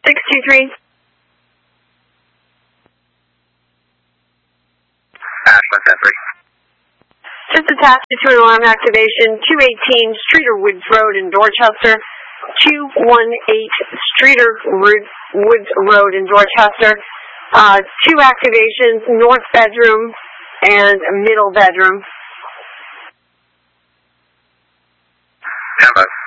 623. Ashland 10-3. Just attached to an alarm activation, 218 Streeter Woods Road in Dorchester, 218 Streeter Woods Road in Dorchester. Two activations, north bedroom and middle bedroom. 10-5.